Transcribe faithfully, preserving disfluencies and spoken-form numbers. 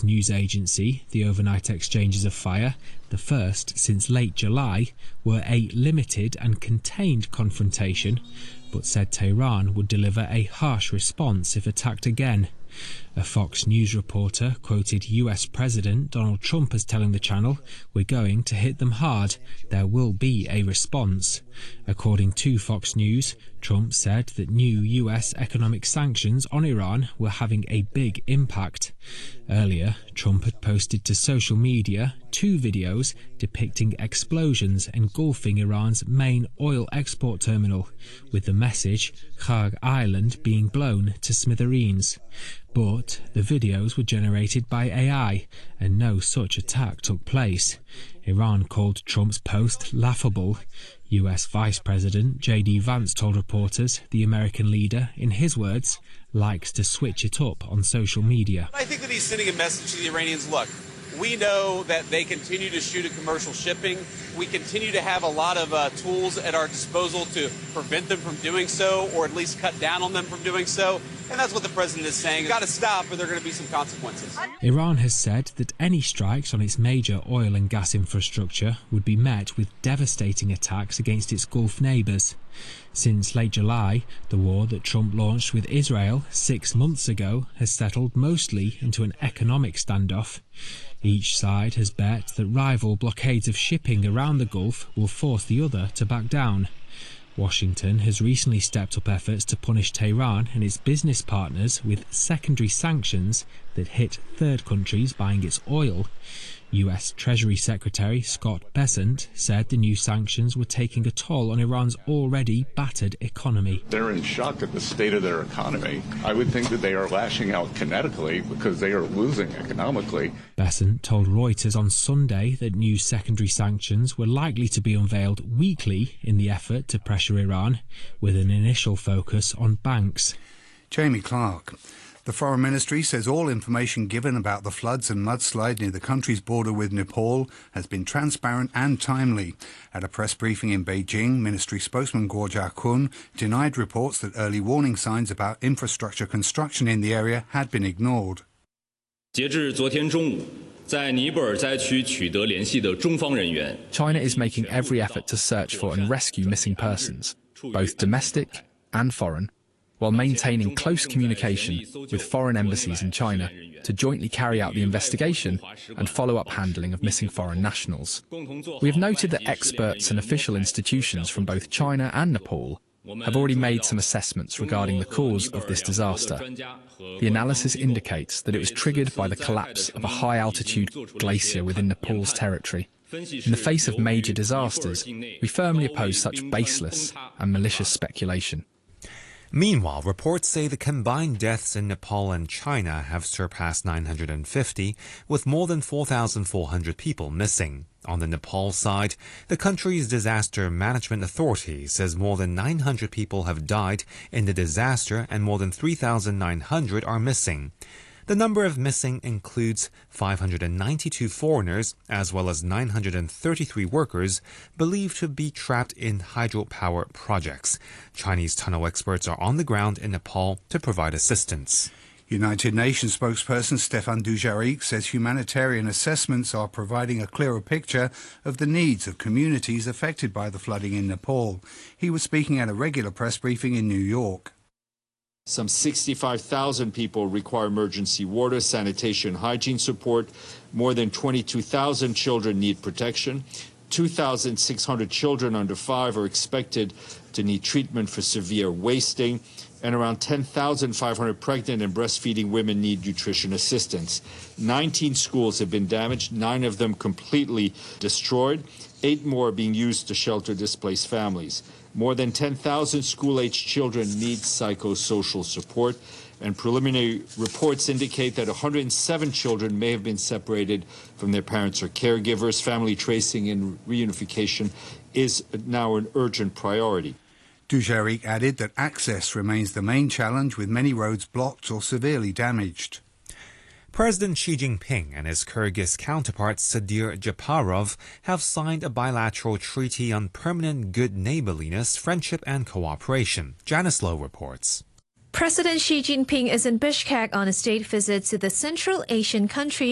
news agency, the overnight exchanges of fire, the first since late July, were a limited and contained confrontation, but said Tehran would deliver a harsh response if attacked again. A Fox News reporter quoted U S President Donald Trump as telling the channel, "We're going to hit them hard. There will be a response." According to Fox News, Trump said that new U S economic sanctions on Iran were having a big impact. Earlier, Trump had posted to social media two videos depicting explosions engulfing Iran's main oil export terminal, with the message Kharg Island being blown to smithereens. But the videos were generated by A I, and no such attack took place. Iran called Trump's post laughable. U S Vice President J D Vance told reporters the American leader, in his words, likes to switch it up on social media. I think that he's sending a message to the Iranians, look, we know that they continue to shoot at commercial shipping. We continue to have a lot of uh, tools at our disposal to prevent them from doing so, or at least cut down on them from doing so. And that's what the president is saying. You've got to stop, or there are going to be some consequences. Iran has said that any strikes on its major oil and gas infrastructure would be met with devastating attacks against its Gulf neighbours. Since late July, the war that Trump launched with Israel six months ago has settled mostly into an economic standoff. Each side has bet that rival blockades of shipping around the Gulf will force the other to back down. Washington has recently stepped up efforts to punish Tehran and its business partners with secondary sanctions that hit third countries buying its oil. U S Treasury Secretary Scott Bessent said the new sanctions were taking a toll on Iran's already battered economy. They're in shock at the state of their economy. I would think that they are lashing out kinetically because they are losing economically. Bessent told Reuters on Sunday that new secondary sanctions were likely to be unveiled weekly in the effort to pressure Iran, with an initial focus on banks. Jamie Clark. The Foreign Ministry says all information given about the floods and mudslide near the country's border with Nepal has been transparent and timely. At a press briefing in Beijing, Ministry spokesman Guo Jiakun denied reports that early warning signs about infrastructure construction in the area had been ignored. 截至昨天中午 China is making every effort to search for and rescue missing persons, both domestic and foreign, while maintaining close communication with foreign embassies in China to jointly carry out the investigation and follow-up handling of missing foreign nationals. We have noted that experts and official institutions from both China and Nepal have already made some assessments regarding the cause of this disaster. The analysis indicates that it was triggered by the collapse of a high-altitude glacier within Nepal's territory. In the face of major disasters, we firmly oppose such baseless and malicious speculation. Meanwhile, reports say the combined deaths in Nepal and China have surpassed nine hundred fifty, with more than four thousand four hundred people missing. On the Nepal side, the country's disaster management authority says more than nine hundred people have died in the disaster and more than three thousand nine hundred are missing. The number of missing includes five hundred ninety-two foreigners as well as nine hundred thirty-three workers believed to be trapped in hydropower projects. Chinese tunnel experts are on the ground in Nepal to provide assistance. United Nations spokesperson Stefan Dujarric says humanitarian assessments are providing a clearer picture of the needs of communities affected by the flooding in Nepal. He was speaking at a regular press briefing in New York. Some sixty-five thousand people require emergency water, sanitation, hygiene support. More than twenty-two thousand children need protection. two thousand six hundred children under five are expected to need treatment for severe wasting. And around ten thousand five hundred pregnant and breastfeeding women need nutrition assistance. nineteen schools have been damaged, nine of them completely destroyed. Eight more are being used to shelter displaced families. More than ten thousand school-aged children need psychosocial support, and preliminary reports indicate that one hundred seven children may have been separated from their parents or caregivers. Family tracing and reunification is now an urgent priority. Dujarric added that access remains the main challenge, with many roads blocked or severely damaged. President Xi Jinping and his Kyrgyz counterpart Sadir Japarov have signed a bilateral treaty on permanent good neighborliness, friendship and cooperation. Janice Lowe reports. President Xi Jinping is in Bishkek on a state visit to the Central Asian country